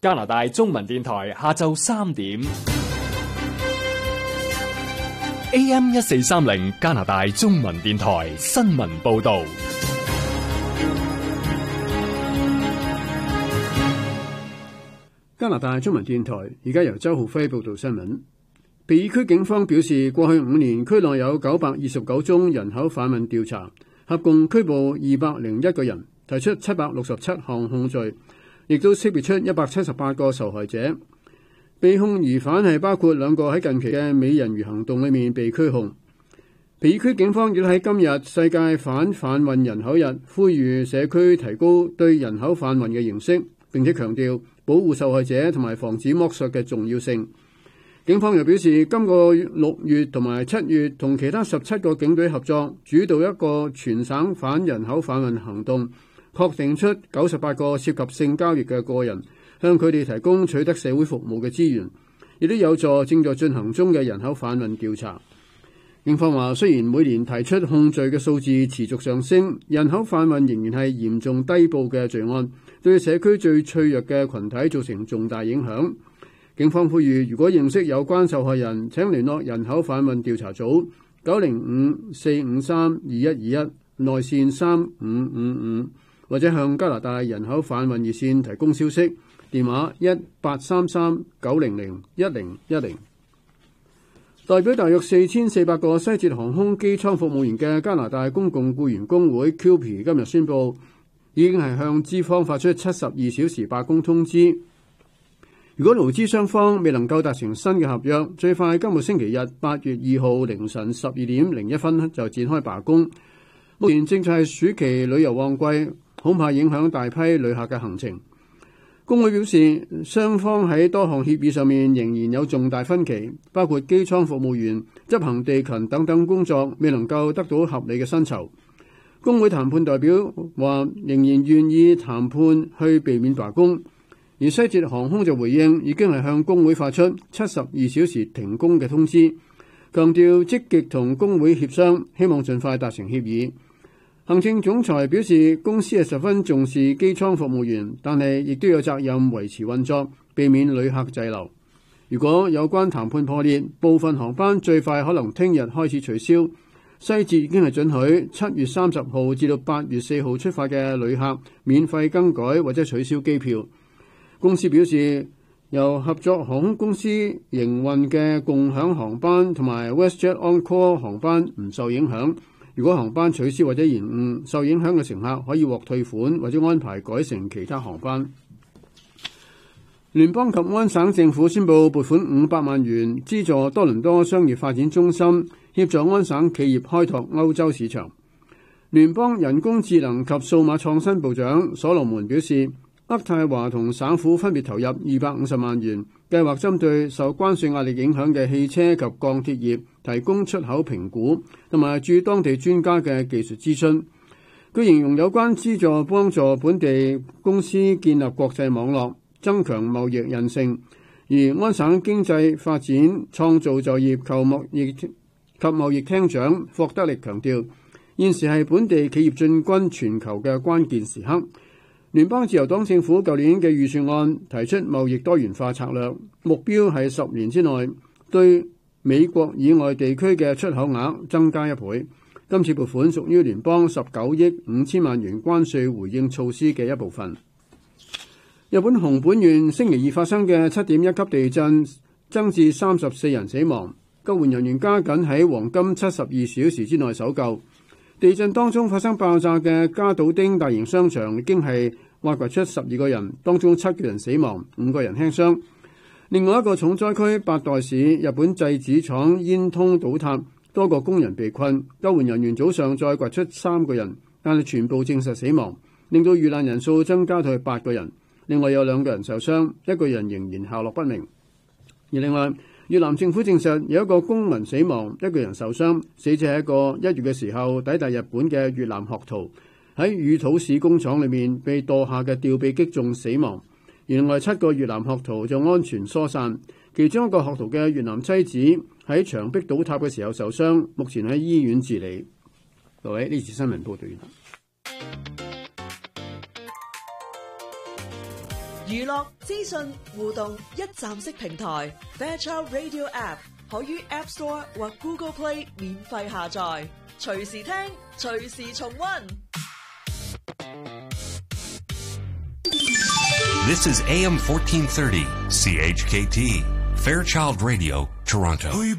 加拿大中文電台下晝3點。AM 1430加拿大中文電台新聞報道。 加拿大中文電台而家由周浩輝報道新聞。被區警方表示，過去5年區內有929宗人口販運調查，合共拘捕201個人，提出767項控罪，亦都識別出178個受害者。被控疑犯係包括2個喺近期嘅美人魚行動裏面被拘控。被區警方亦都喺今日世界反販運人口日，呼籲社區提高對人口販運嘅認識，並且強調保護受害者同埋防止剝削嘅重要性。警方又表示，今個6月同埋7月同其他17個警隊合作，主導一個全省反人口販運行動，確定出98個涉及性交易嘅個人，向佢哋提供取得社會服務嘅資源，亦都有助正在進行中嘅人口販運調查。警方話，雖然每年提出控罪嘅數字持續上升，人口販運仍然係嚴重低報嘅罪案，對社區最脆弱嘅群體造成重大影響。警方呼籲，如果認識有關受害人，請聯絡人口販運調查組905-453-2121內線3555，或者向加拿大人口販運熱線提供消息，電話1833-900-1010。代表大約4400個西捷航空機艙服務員嘅加拿大公共僱員工會 CUPE 今日宣布，已經係向資方發出72小時罷工通知。如果勞資雙方未能夠達成新嘅合約，最快今個星期日8月2號凌晨12點01分就展開罷工。目前正在係暑期旅遊旺季，恐怕影響大批旅客嘅行程。工會表示，雙方喺多項協議上面仍然有重大分歧，包括機艙服務員、執行地勤等等工作未能夠得到合理嘅薪酬。工會談判代表話，仍然願意談判去避免罷工。而西捷航空就回應，已經係向工會發出72小時停工嘅通知，強調積極同工會協商，希望盡快達成協議。行政總裁表示，公司係十分重視機艙服務員，但係亦都有責任維持運作，避免旅客滯留。如果有關談判破裂，部分航班最快可能聽日開始取消。西捷已經係准許7月30號至到8月4號出發嘅旅客免費更改或者取消機票。公司表示，由合作航空公司營運嘅共享航班同埋 WestJet On-Call 航班唔受影響。如果航班取消或者延誤，受影響嘅乘客可以獲退款或者安排改乘其他航班。聯邦及安省政府宣布撥款500萬元資助多倫多商業發展中心，協助安省企業開拓歐洲市場。聯邦人工智能及數碼創新部長所羅門表示，渥太華同省府分別投入250萬元，計劃針對受關稅壓力影響嘅汽車及鋼鐵業提供出口評估，同埋駐當地專家嘅技術諮詢。佢形容有關資助幫助本地公司建立國際網絡，增強貿易韌性，而安省經濟發展創造就業及貿易廳長霍德力強調，現時係本地企業進軍全球嘅關鍵時刻。聯邦自由黨政府舊年嘅預算案提出貿易多元化策略，目標係10年之內對美國以外地區嘅出口額增加1倍。今次撥款屬於聯邦19億5千萬元關稅回應措施嘅一部分。日本熊本縣星期二發生嘅7.1級地震，增至34人死亡，救援人員加緊喺黃金72小時之內搜救。地震當中發生爆炸嘅加島町大型商場已經係挖掘出12個人，當中7個人死亡，5個人輕傷。另外一個重災區八代市日本製紙廠煙囪倒塌，多個工人被困，救援人員早上再掘出3個人，但係全部證實死亡，令到遇難人數增加到8個人。另外有2個人受傷，1個人仍然下落不明。而另外越南政府證實有一個公民死亡，1個人受傷，死者係一個1月嘅時候抵達日本嘅越南學徒，喺乳土市工廠裏面被墮下嘅吊臂擊中死亡。另外7個越南學徒就安全疏散，其中一個學徒嘅越南妻子喺牆壁倒塌嘅時候受傷，目前喺醫院治理。各位，呢次新聞報道完。 娛樂、資訊、互動一站式平台 Fairchild Radio App 可於 App Store 或 Google Play 免費下載，隨時聽，隨時重溫。 This is AM 1430 CHKT Fairchild Radio, Toronto.